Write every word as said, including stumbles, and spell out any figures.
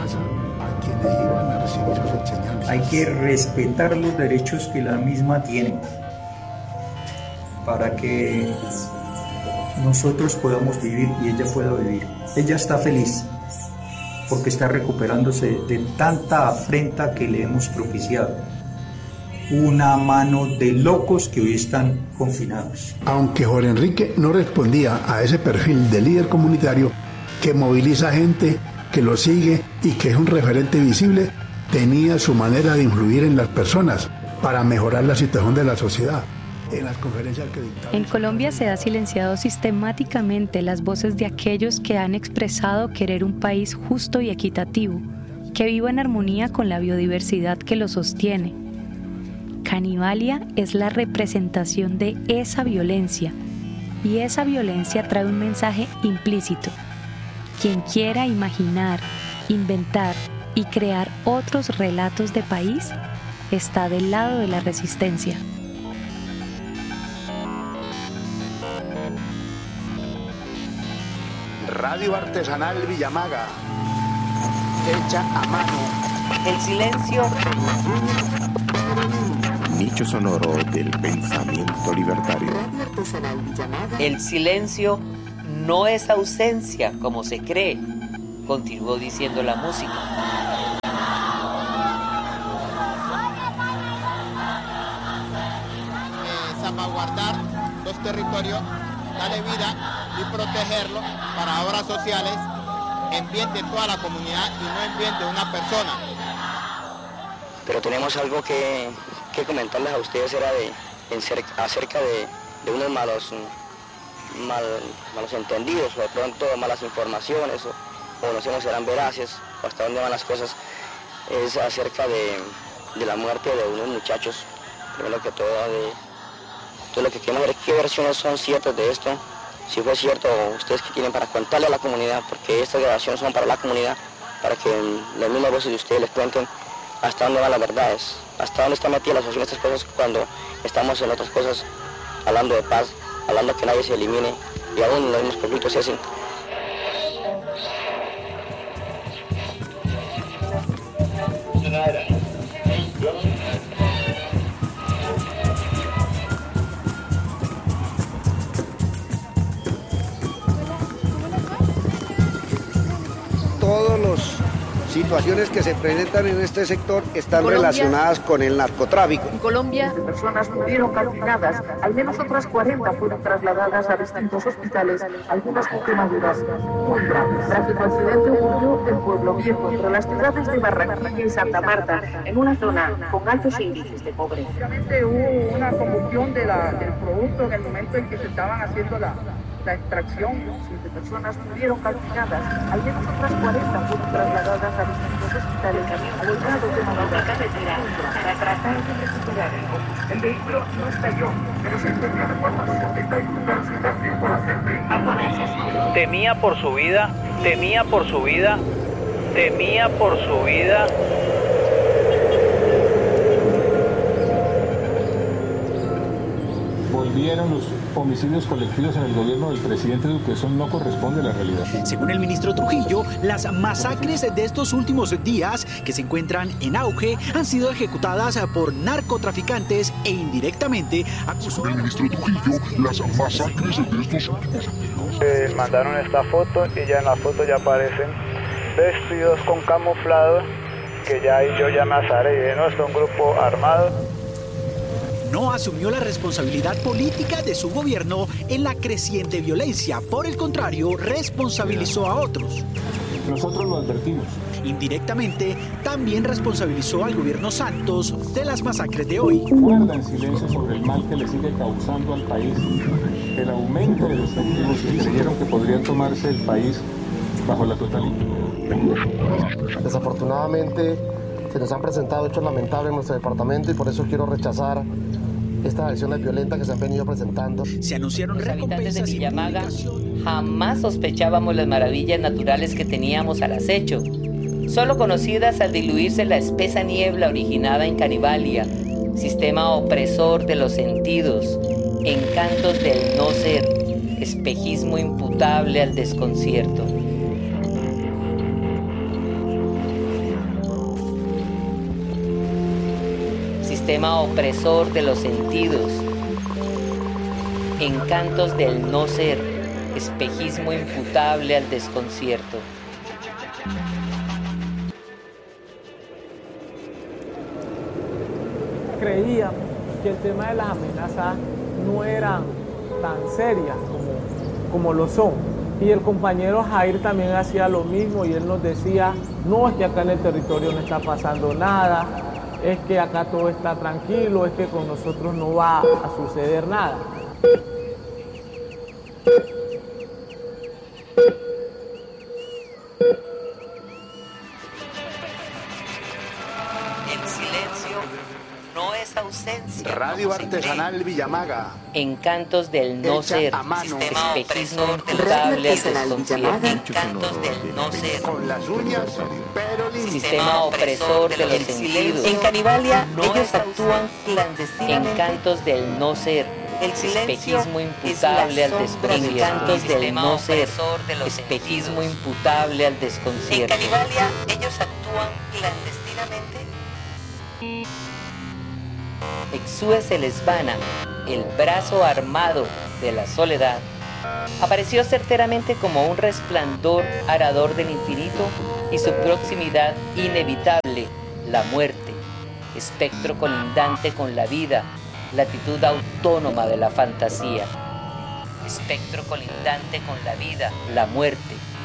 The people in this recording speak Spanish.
casa a quienes iban a recibir sus enseñanzas. Hay que respetar los derechos que la misma tiene para que nosotros podamos vivir y ella pueda vivir. Ella está feliz porque está recuperándose de tanta afrenta que le hemos propiciado. Una mano de locos que hoy están confinados. Aunque Jorge Enrique no respondía a ese perfil de líder comunitario que moviliza gente, que lo sigue y que es un referente visible, tenía su manera de influir en las personas para mejorar la situación de la sociedad. En las conferencias que dictaba. En Colombia se ha silenciado sistemáticamente las voces de aquellos que han expresado querer un país justo y equitativo, que viva en armonía con la biodiversidad que lo sostiene. Canibalia es la representación de esa violencia, y esa violencia trae un mensaje implícito. Quien quiera imaginar, inventar y crear otros relatos de país está del lado de la resistencia. Radio Artesanal Villamaga, hecha a mano. El silencio. Nicho sonoro del pensamiento libertario. Radio Artesanal Villamaga. El silencio no es ausencia como se cree, continuó diciendo la música. Eh, salvaguardar los territorios, darle vida y protegerlo para obras sociales en bien de toda la comunidad y no en bien de una persona. Pero tenemos algo que, que comentarles a ustedes, era de, en cerca, acerca de, de unos malos, mal, malos entendidos, o de pronto malas informaciones, o, o no sé si serán veraces, o hasta dónde van las cosas. Es acerca de, de la muerte de unos muchachos, primero que todo, de, de lo que queremos ver, qué versiones son ciertas de esto. Si fue cierto, ustedes que tienen para contarle a la comunidad, porque estas grabaciones son para la comunidad, para que las mismas voces de ustedes les cuenten hasta dónde van las verdades, hasta dónde está metida la sociedad en estas cosas cuando estamos en otras cosas, hablando de paz, hablando que nadie se elimine, y aún los mismos conflictos se hacen. Todas las situaciones que se presentan en este sector están Colombia, relacionadas con el narcotráfico. En Colombia, personas murieron calcinadas, al menos otras cuarenta fueron trasladadas a distintos hospitales, algunas con quemaduras muy graves. Trágico accidente ocurrió en Pueblo Viejo, entre las ciudades de Barranquilla y Santa Marta, en una zona con altos índices de pobreza. Obviamente hubo una combustión de la, del producto en el momento en que se estaban haciendo la la extracción. Siete personas murieron calcinadas, al menos otras cuarenta fueron trasladadas a distintos hospitales a los grados de madura carretera para tratar de recuperar el combustible. El vehículo no estalló, pero se entendió de forma sospechosa y consideración por hacer. Temía por su vida, temía por su vida, temía por su vida. Volvieron los homicidios colectivos en el gobierno del presidente Duque. Eso no corresponde a la realidad. Según el ministro Trujillo, las masacres de estos últimos días, que se encuentran en auge, han sido ejecutadas por narcotraficantes e indirectamente acusó. Según el ministro Trujillo, las masacres de estos últimos días. Eh, mandaron esta foto y ya en la foto ya aparecen vestidos con camuflado, que ya ahí yo ya me azaré, no es un grupo armado. No asumió la responsabilidad política de su gobierno en la creciente violencia. Por el contrario, responsabilizó a otros. Nosotros lo advertimos. Indirectamente, también responsabilizó al gobierno Santos de las masacres de hoy. Guarda en silencio sobre el mal que le sigue causando al país, el aumento de los activos que creyeron que podría tomarse el país bajo la totalidad. Desafortunadamente, se nos han presentado hechos lamentables en nuestro departamento y por eso quiero rechazar estas acciones violentas que se han venido presentando. Se anunciaron recompensas de Villamaga. Jamás sospechábamos las maravillas naturales que teníamos al acecho, solo conocidas al diluirse la espesa niebla originada en Canibalia, sistema opresor de los sentidos, encantos del no ser, espejismo imputable al desconcierto. sistema opresor de los sentidos, encantos del no ser, espejismo imputable al desconcierto. Creíamos que el tema de las amenazas no eran tan serias como, como lo son. Y el compañero Jair también hacía lo mismo y él nos decía, no, es que acá en el territorio no está pasando nada, es que acá todo está tranquilo, es que con nosotros no va a suceder nada. El silencio no es ausencia. Radio Artesanal Villamaga. Encantos del no Hecha ser. a mano. Espejismo imputable al desconcierto. Encantos del no ser. Con las uñas, pero limpio. Sistema opresor de los sentidos. En Canibalia ellos actúan clandestinamente. Encantos del no ser. El espejismo imputable al desconcierto. Encantos del no ser. Espejismo imputable al desconcierto. En Canibalia ellos actúan clandestinamente. Exúe Celesbana, el brazo armado de la soledad, apareció certeramente como un resplandor arador del infinito y su proximidad inevitable, la muerte, espectro colindante con la vida, latitud autónoma de la fantasía. Espectro colindante con la vida, la muerte,